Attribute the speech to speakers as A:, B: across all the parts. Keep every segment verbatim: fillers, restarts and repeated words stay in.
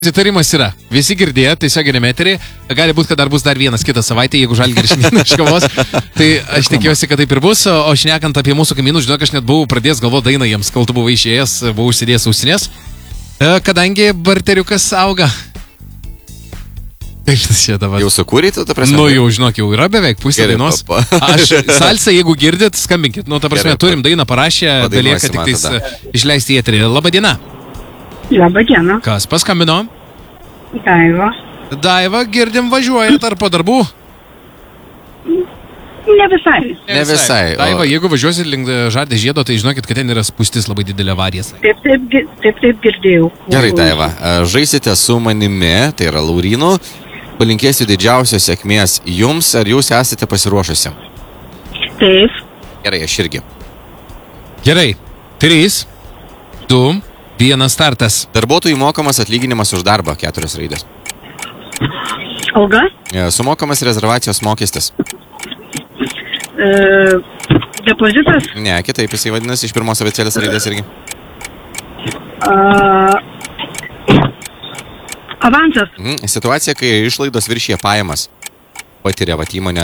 A: Įtarimas yra. Visi girdėjo, tiesioginėme eterį. Gali būti, kad dar bus dar vienas kitą savaitę, jeigu Žalgiris išmėna iš kavos. Tai aš tikiuosi, kad taip ir bus. O šnekant apie mūsų kaimynus, žinok, aš net buvau pradėjęs galvoti dainą jiems, kol tu buvai išėjęs, buvau užsidėjęs ausinės. Kadangi barteriukas auga. Kaip tas čia dabar?
B: Jau sukūrėt, ta prasme?
A: Nu jau, žinok, jau yra beveik pusė dainos. Aš salsą, jeigu girdit, skambinkit. Nu, ta prasme, turim dainą parašę, belieka tik tais išleisti į eterį. Labą dieną.
C: Labą dieną.
A: Kas paskambino?
C: Daiva.
A: Daiva, girdim, važiuojat ar po darbų?
C: Ne visai.
B: Ne visai.
A: Daiva, jeigu važiuosit link Žardės žiedo, tai žinokit, kad ten yra spūstis labai didelė avarija.
C: Taip, taip, taip, taip girdėjau.
B: Gerai, Daiva, žaisite su manimi, tai yra Laurynu. Palinkėsiu didžiausios sėkmės jums, ar jūs esate pasiruošusi?
C: Taip.
B: Gerai, aš irgi.
A: Gerai. Trys, du, vienas startas.
B: Darbuotojų mokamas atlyginimas už darbą, keturios raidės.
C: Alga?
B: Sumokamas rezervacijos mokestis.
C: E, depozitas?
B: Ne, kitaip jisai vadinasi, iš pirmos abėcėlės raidės irgi.
C: A, avansas?
B: Mhm. Situacija, kai išlaidos viršyje pajamas, patiria vat įmonė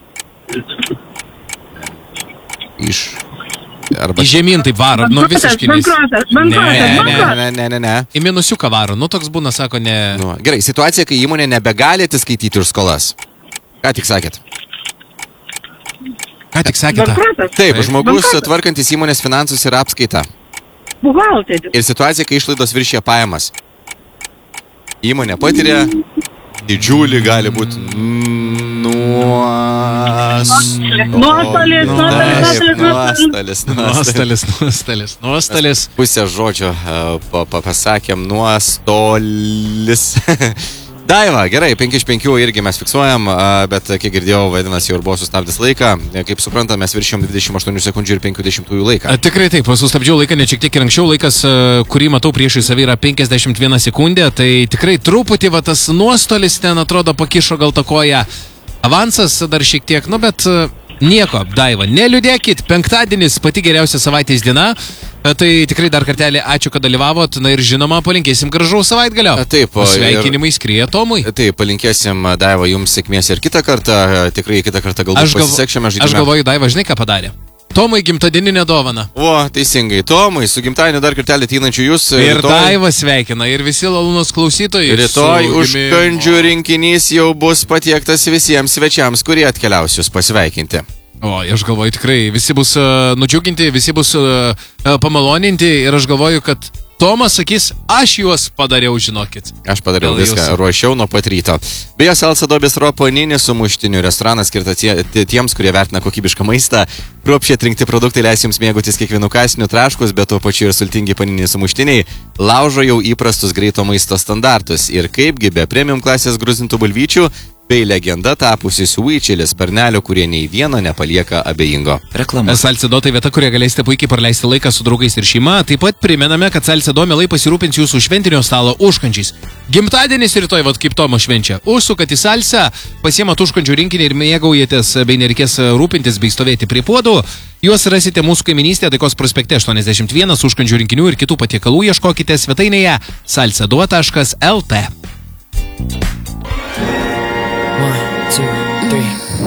B: iš... Arba...
A: Į žemyn taip varo, nu visiškai nes...
C: Bankrotas, bankrotas, bankrotas.
B: Ne, ne, ne, ne.
A: Į minusiuką varo, nu toks būna, sako, ne...
B: Nu, gerai, situacija, kai įmonė nebegali atsiskaityti už skolas. Ką tik sakėt?
A: Ką tik sakėte?
C: Bankrotas.
B: Taip,
A: Taip.
B: žmogus
C: Bankrotas.
B: tvarkantis įmonės finansus ir apskaitą.
C: Buhalteris.
B: Ir situacija, kai išlaidos viršyje pajamas. Įmonė patiria didžiulį gali būti nuos...
C: Nuostolis, nuostolis,
B: nuostolis,
A: Nuostolis, nuostolis, nuostolis.
B: Pusę žodžio pa, pa, pasakėm nuostolis. Daiva, gerai, penki iš penkių irgi mes fiksuojam, bet kiek girdėjau, vadinasi, jau ir buvo sustabdęs laiką. Kaip suprantame, mes viršėjom dvidešimt aštuonių sekundžių ir penkiasdešimt laiką.
A: A, tikrai taip, sustabdžiau laiką, ne šiek tiek ir anksčiau. Laikas, kurį matau priešai savį, yra penkiasdešimt viena sekundė. Tai tikrai truputį va, tas nuostolis ten atrodo pakišo gal tą koją. Avansas dar šiek tiek, nu bet nieko, Daiva, neliūdėkit. Penktadienis pati geriausia savaitės diena. Tai tikrai dar kartelį ačiū, kad dalyvavot. Na ir žinoma, palinkėsim gražaus savaitgalio.
B: Taip.
A: Sveikinimai skrieja Tomui.
B: Taip, palinkėsim, Daiva, jums sėkmės ir kitą kartą. Tikrai kitą kartą galbūt pasisek šiame žaidime.
A: Aš galvoju, Daiva, žinai, ką padarė? Tomui gimtadieninę dovaną.
B: O, teisingai. Tomui, su gimtadieniu dar kartelį ateinančių jūs.
A: Ir rytoj... Daiva sveikina, ir visi Lalūnos klausytojai.
B: Rytoj
A: su...
B: užkandžių rinkinys jau bus patiektas visiems svečiams, kurie atkeliaus jūs pasveikinti.
A: O, aš galvoju, tikrai visi bus uh, nudžiuginti, visi bus uh, uh, pamaloninti ir aš galvoju, kad Tomas sakys, aš juos padariau, žinokit.
B: Aš padariau
A: Gal
B: viską,
A: jūs...
B: ruošiau nuo pat ryto. Beje, Salsado Bistro Paninis sumuštinių restoranas skirtas tie, tiems, kurie vertina kokybišką maistą. Kruopščiai atrinkti produktai leis jums mėgautis kiekvienų kasinių traškus, bet tuo pačiu ir sultingi paniniai sumuštiniai laužo jau įprastus greito maisto standartus. Ir kaipgi be premium klasės gruzintų bulvyčių, bei legenda tapusi Suičilis Pernelio, kurie nei vieno nepalieka abejingo.
A: Reklama. Salcedo tai vieta, kurioje galėsite puikiai praleisti laiką su draugais ir šeima. Taip pat primename, kad Salcedo mielai pasirūpins jūsų šventinio stalo užkandžiais. Gimtadienis rytoj, vat kaip Tomo švenčia. Užsukat į salsą, pasiemat užkandžių rinkinį ir mėgaujatės, bei nereikės rūpintis bei stovėti prie puodų. Juos rasite mūsų kaiminystėje Taikos prospekte aštuoniasdešimt vienas, užkandžių rinkinių ir kitų patiekalų ieškokite svetainėje salcedo taškas lt.
D: One, two, three.